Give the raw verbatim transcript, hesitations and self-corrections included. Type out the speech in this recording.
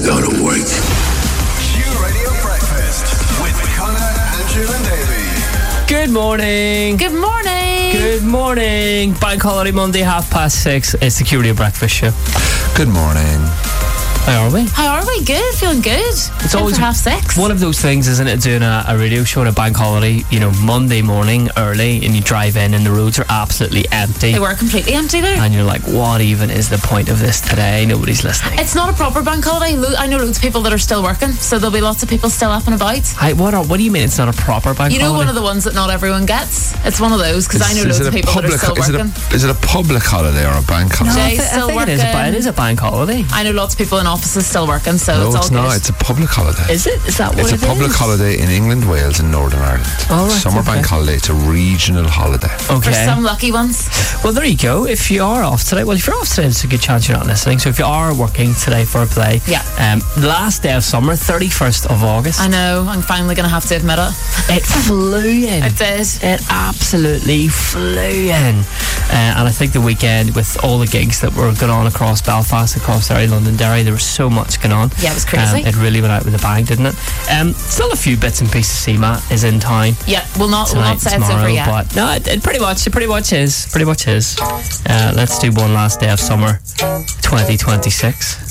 Gotta work. Q Radio Breakfast with Connor, Andrew and Davey. Good morning. Good morning. Good morning. Bank holiday Monday, half past six. It's the Q Radio Breakfast Show. Good morning. How are we? How are we? Good. Feeling good. It's Time always for half six. One of those things, isn't it? Doing a, a radio show on a bank holiday, you know, Monday morning early, and you drive in, and the roads are absolutely empty. They were completely empty there. And you're like, what even is the point of this today? Nobody's listening. It's not a proper bank holiday. Lo- I know loads of people that are still working, so there'll be lots of people still up and about. Hi, what are, what do you mean it's not a proper bank You know, holiday? one of the ones that not everyone gets. It's one of those because I know Is loads it of a people that are public- still is it a- working. Is it a public holiday or a bank No, holiday? I, Jay's th- I still think it is, a, ba- working. it is a bank holiday. I know lots of people in offices still working, so No, it's all it's not. good. It's a public holiday. Is it? Is that what It's it a public is? holiday in England, Wales and Northern Ireland. All right, Summer okay. bank holiday. It's a regional holiday. Okay. For some lucky ones. Well, there you go. If you are off today, well, if you're off today, it's a good chance you're not listening. So if you are working today for a play, Yeah. um, last day of summer, thirty-first of August. I know. I'm finally going to have to admit it. It flew in. It did. It absolutely flew in. Uh, and I think the weekend, with all the gigs that were going on across Belfast, across Derry, Londonderry, there was so much going on. Yeah, it was crazy. Um, it really went out with a bang, didn't it? Um, still a few bits and pieces. C-Matt is in town. Yeah, we'll not, we'll Tonight, not say it's tomorrow, over yet. but no, it, it pretty much, it pretty much is, pretty much is. Uh, let's do one last day of summer, twenty twenty-six.